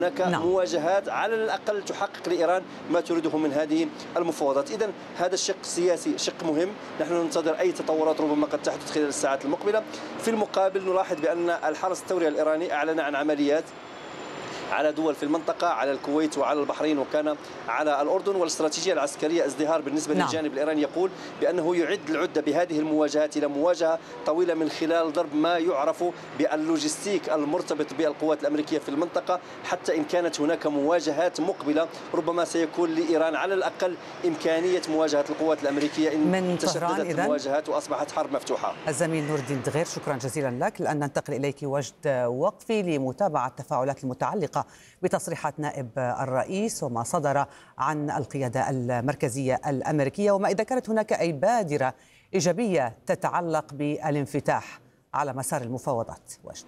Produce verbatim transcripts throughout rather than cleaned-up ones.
هناك نعم. مواجهات على الأقل تحقق لإيران ما تريده من هذه المفاوضات. إذن هذا الشق السياسي شق مهم، نحن ننتظر أي تطورات ربما قد تحدث خلال الساعات المقبلة. في المقابل نلاحظ بأن الحرس الثوري الإيراني أعلن عن عمليات على دول في المنطقة، على الكويت وعلى البحرين وكان على الأردن، والاستراتيجية العسكرية ازدهار بالنسبة نعم. للجانب الإيراني يقول بأنه يعد العدة بهذه المواجهات إلى مواجهة طويلة من خلال ضرب ما يعرف باللوجستيك المرتبط بالقوات الأمريكية في المنطقة، حتى إن كانت هناك مواجهات مقبلة ربما سيكون لإيران على الأقل إمكانية مواجهة القوات الأمريكية إن تشددت المواجهات وأصبحت حرب مفتوحة. الزميل نور الدين دغير، شكرا جزيلا لك. الآن ننتقل إليك وجد وقفي لمتابعة التفاعلات المتعلقة بتصريحات نائب الرئيس وما صدر عن القيادة المركزية الأمريكية، وما إذا كانت هناك أي بادرة إيجابية تتعلق بالانفتاح على مسار المفاوضات. وجد.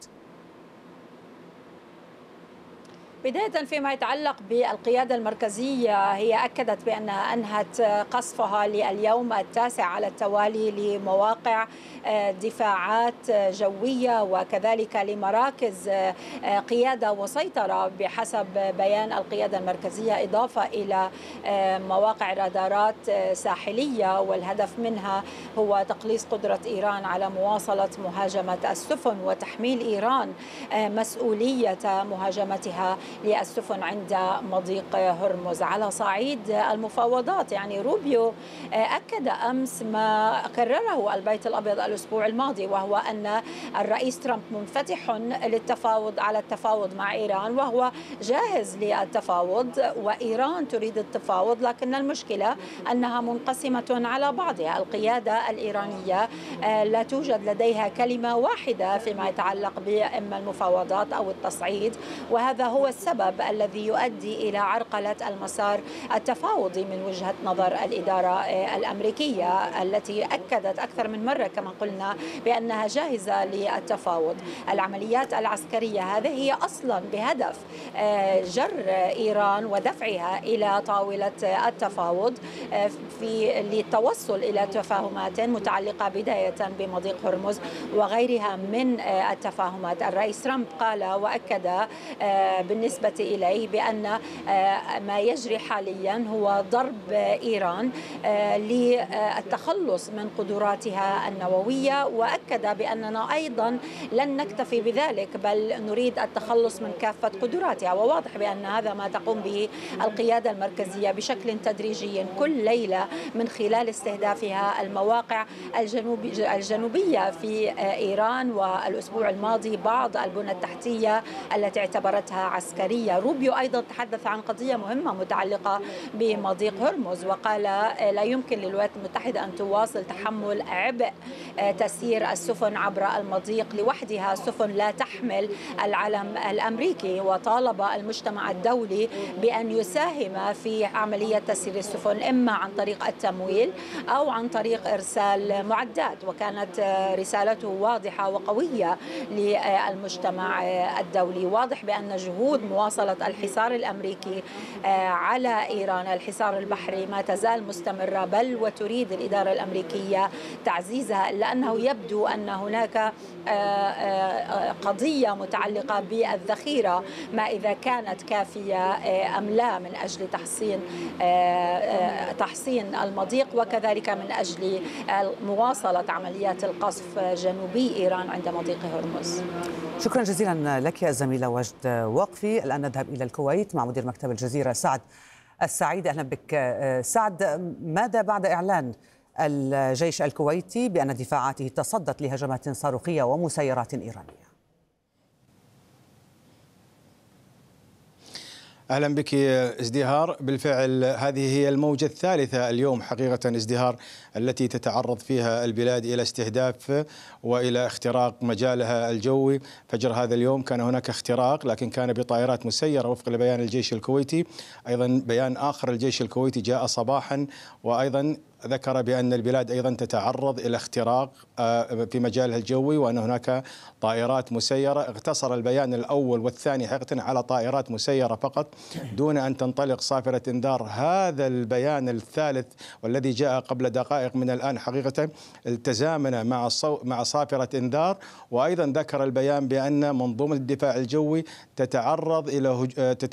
بداية فيما يتعلق بالقيادة المركزية، هي أكدت بأنها أنهت قصفها لليوم التاسع على التوالي لمواقع دفاعات جوية وكذلك لمراكز قيادة وسيطرة بحسب بيان القيادة المركزية، إضافة إلى مواقع رادارات ساحلية، والهدف منها هو تقليص قدرة إيران على مواصلة مهاجمة السفن وتحميل إيران مسؤولية مهاجمتها للسفن عند مضيق هرمز. على صعيد المفاوضات، يعني روبيو أكد أمس ما كرره البيت الأبيض الأسبوع الماضي، وهو أن الرئيس ترامب منفتح للتفاوض على التفاوض مع إيران، وهو جاهز للتفاوض، وإيران تريد التفاوض، لكن المشكلة أنها منقسمة على بعضها. القيادة الإيرانية لا توجد لديها كلمة واحدة فيما يتعلق بإما المفاوضات أو التصعيد، وهذا هو السبب الذي يؤدي إلى عرقلة المسار التفاوضي من وجهة نظر الإدارة الأمريكية، التي أكدت أكثر من مرة كما قلنا بأنها جاهزة للتفاوض. العمليات العسكرية هذه هي أصلا بهدف جر إيران ودفعها إلى طاولة التفاوض في للتوصل إلى تفاهمات متعلقة بداية بمضيق هرمز وغيرها من التفاهمات. الرئيس ترامب قال وأكد بالنسبة إليه بأن ما يجري حاليا هو ضرب إيران للتخلص من قدراتها النووية، وأكد بأننا أيضا لن نكتفي بذلك بل نريد التخلص من كافة قدراتها. وواضح بأن هذا ما تقوم به القيادة المركزية بشكل تدريجي كل ليلة من خلال استهدافها المواقع الجنوبي الجنوبية في إيران، والأسبوع الماضي بعض البنى التحتية التي اعتبرتها عسكرية. روبيو أيضا تحدث عن قضية مهمة متعلقة بمضيق هرمز، وقال لا يمكن للولايات المتحدة أن تواصل تحمل عبء تسيير السفن عبر المضيق لوحدها، سفن لا تحمل العلم الأمريكي، وطالب المجتمع الدولي بأن يساهم في عملية تسيير السفن إما عن طريق التمويل أو عن طريق إرسال معدات. وكانت رسالته واضحة وقوية للمجتمع الدولي. واضح بأن جهود مواصلة الحصار الأمريكي على إيران، الحصار البحري، ما تزال مستمرة، بل وتريد الإدارة الأمريكية تعزيزها، لأنه يبدو أن هناك قضية متعلقة بالذخيرة، ما إذا كانت كافية أم لا من أجل تحصين تحصين المضيق، وكذلك من أجل مواصلة عمليات القصف جنوبي إيران عند مضيق هرمز. شكرا جزيلا لك يا زميلة وجد وقفي. الآن نذهب إلى الكويت مع مدير مكتب الجزيرة سعد السعيد. أهلا بك سعد. ماذا بعد إعلان الجيش الكويتي بأن دفاعاته تصدت لهجمات صاروخية ومسيرات إيرانية؟ أهلا بك ازدهار. بالفعل هذه هي الموجة الثالثة اليوم حقيقة ازدهار التي تتعرض فيها البلاد إلى استهداف وإلى اختراق مجالها الجوي. فجر هذا اليوم كان هناك اختراق، لكن كان بطائرات مسيرة وفق لبيان الجيش الكويتي. أيضا بيان آخر الجيش الكويتي جاء صباحا، وأيضا ذكر بأن البلاد أيضا تتعرض إلى اختراق في مجالها الجوي، وأن هناك طائرات مسيرة. اقتصر البيان الأول والثاني حقيقة على طائرات مسيرة فقط دون أن تنطلق صافرة إنذار. هذا البيان الثالث والذي جاء قبل دقائق من الآن حقيقة التزامنا مع مع صافرة إنذار. وأيضا ذكر البيان بأن منظومة الدفاع الجوي تتعرض إلى